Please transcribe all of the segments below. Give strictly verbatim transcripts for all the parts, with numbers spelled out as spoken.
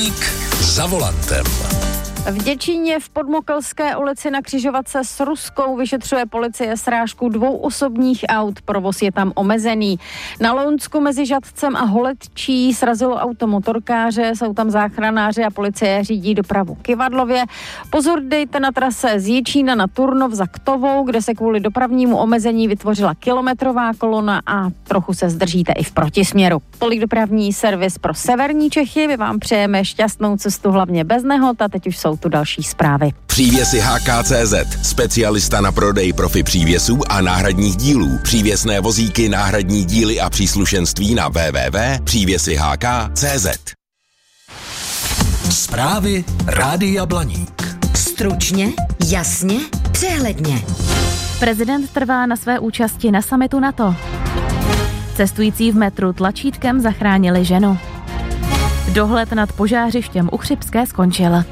Blaník za volantem. V Děčíně v Podmokelské ulici na křižovatce s Ruskou vyšetřuje policie srážku dvou osobních aut. Provoz je tam omezený. Na Lounsku mezi Žatcem a Holetčí srazilo auto motorkáře, jsou tam záchranáři a policie řídí dopravu Kyvadlově. Pozor dejte na trase z Jičína na Turnov za Ktovou, kde se kvůli dopravnímu omezení vytvořila kilometrová kolona a trochu se zdržíte i v protisměru. Tolik dopravní servis pro severní Čechy. My vám přejeme šťastnou cestu, hlavně bez nehod, a teď už jsou tu další zprávy. Přívěsy H K tečka cé zet, specialista na prodej profi přívěsů a náhradních dílů. Přívěsné vozíky, náhradní díly a příslušenství na w w w tečka přívěsy h k tečka cé zet. Zprávy Rádia Blaník. Stručně, jasně, přehledně. Prezident trvá na své účasti na summitu NATO. Cestující v metru tlačítkem zachránili ženu. Dohled nad požářištěm u Chřibské skončil.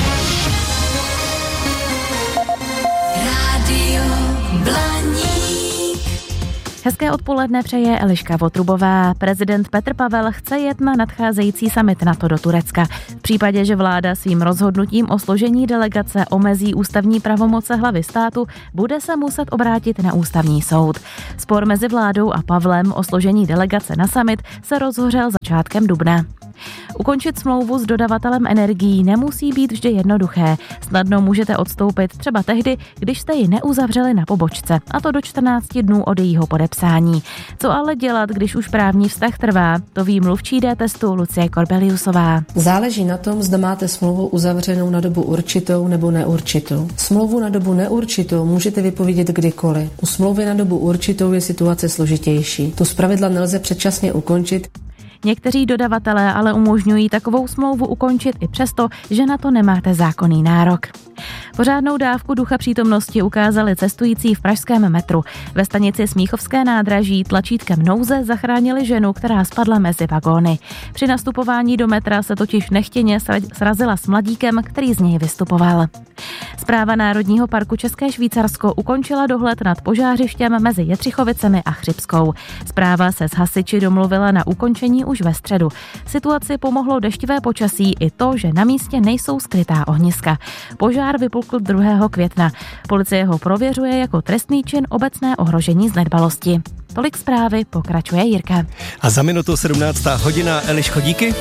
Hezké odpoledne přeje Eliška Votrubová. Prezident Petr Pavel chce jet na nadcházející summit NATO do Turecka. V případě, že vláda svým rozhodnutím o složení delegace omezí ústavní pravomoce hlavy státu, bude se muset obrátit na ústavní soud. Spor mezi vládou a Pavlem o složení delegace na summit se rozhořel začátkem dubna. Ukončit smlouvu s dodavatelem energií nemusí být vždy jednoduché. Snadno můžete odstoupit třeba tehdy, když jste ji neuzavřeli na pobočce, a to do čtrnácti dnů od jejího podepsání. Co ale dělat, když už právní vztah trvá? To ví mluvčí D-testu Lucie Korbeliusová. Záleží na tom, zda máte smlouvu uzavřenou na dobu určitou nebo neurčitou. Smlouvu na dobu neurčitou můžete vypovědět kdykoliv. U smlouvy na dobu určitou je situace složitější. Tu zpravidla nelze předčasně ukončit. Někteří dodavatelé ale umožňují takovou smlouvu ukončit i přesto, že na to nemáte zákonný nárok. Pořádnou dávku ducha přítomnosti ukázali cestující v pražském metru. Ve stanici Smíchovské nádraží tlačítkem nouze zachránili ženu, která spadla mezi vagóny. Při nastupování do metra se totiž nechtěně srazila s mladíkem, který z něj vystupoval. Správa Národního parku České Švýcarsko ukončila dohled nad požářištěm mezi Jetřichovicemi a Chřibskou. Správa se s hasiči domluvila na ukončení už ve středu. Situaci pomohlo deštivé počasí i to, že na místě nejsou skrytá ohniska. Požár vypukl druhého května. Policie ho prověřuje jako trestný čin obecné ohrožení z nedbalosti. Tolik zprávy, pokračuje Jirka. A za minutu sedmnáctá hodina. Eliško, díky.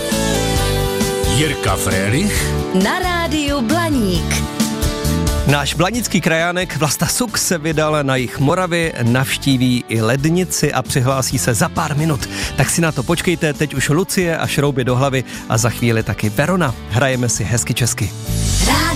Jirka Frélich Na rádiu Blaník. Náš blanický krajánek Vlasta Suk se vydal na jih Moravy, navštíví i lednici a přihlásí se za pár minut. Tak si na to počkejte, teď už Lucie a šrouby do hlavy a za chvíli taky Verona. Hrajeme si hezky česky.